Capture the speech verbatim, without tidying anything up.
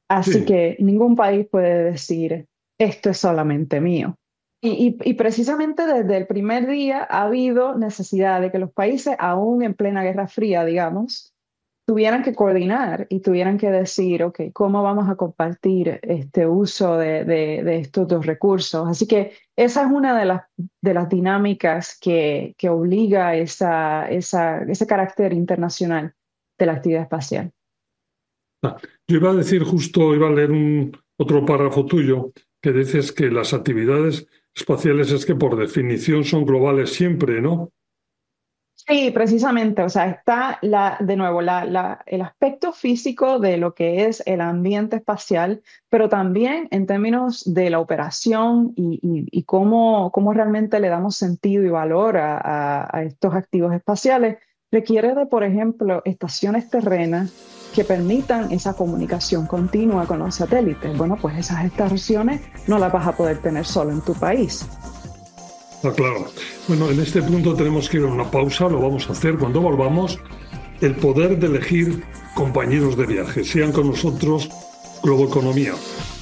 Así Sí, que ningún país puede decir, esto es solamente mío. Y, y- y precisamente desde el primer día ha habido necesidad de que los países, aún en plena Guerra Fría, digamos, tuvieran que coordinar y tuvieran que decir, ok, ¿cómo vamos a compartir este uso de, de- de estos dos recursos? Así que esa es una de las, de las dinámicas que, que obliga esa, esa, ese carácter internacional de la actividad espacial. ah, yo iba a decir justo, iba a leer un otro párrafo tuyo que dices que las actividades espaciales es que por definición son globales siempre, ¿no? Sí, precisamente, o sea, está la, de nuevo la, la- el aspecto físico de lo que es el ambiente espacial, pero también en términos de la operación y, y- y cómo, cómo realmente le damos sentido y valor a, a- a estos activos espaciales, requiere de, por ejemplo, estaciones terrenas que permitan esa comunicación continua con los satélites. Bueno, pues esas estaciones no las vas a poder tener solo en tu país. Ah, claro. Bueno, en este punto tenemos que ir a una pausa, lo vamos a hacer cuando volvamos. El poder de elegir compañeros de viaje. Sean con nosotros Globoeconomía.